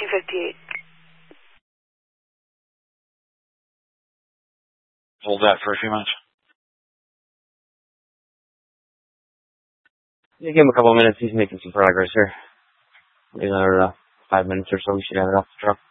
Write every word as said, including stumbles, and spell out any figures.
fifty-eight. Hold that for a few minutes. You give him a couple of minutes. He's making some progress here. In another uh, five minutes or so, we should have it off the truck.